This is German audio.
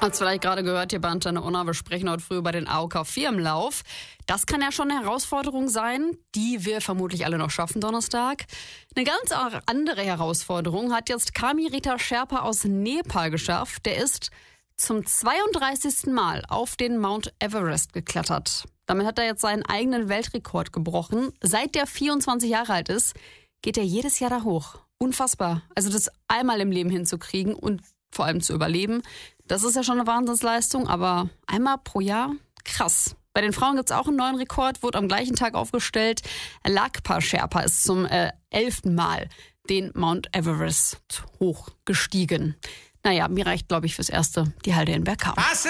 Hat's vielleicht gerade gehört hier bei Antenne Unna, wir sprechen heute früh über den AOK-Firmenlauf. Das kann ja schon eine Herausforderung sein, die wir vermutlich alle noch schaffen Donnerstag. Eine ganz andere Herausforderung hat jetzt Kamirita Sherpa aus Nepal geschafft. Der ist zum 32. Mal auf den Mount Everest geklettert. Damit hat er jetzt seinen eigenen Weltrekord gebrochen. Seit der 24 Jahre alt ist, geht er jedes Jahr da hoch. Unfassbar. Also das einmal im Leben hinzukriegen und vor allem zu überleben, das ist ja schon eine Wahnsinnsleistung, aber einmal pro Jahr, krass. Bei den Frauen gibt's auch einen neuen Rekord, wurde am gleichen Tag aufgestellt. Lakpa Sherpa ist zum 11. Mal den Mount Everest hochgestiegen. Naja, mir reicht, glaube ich, fürs Erste die Halde in Bergkamp.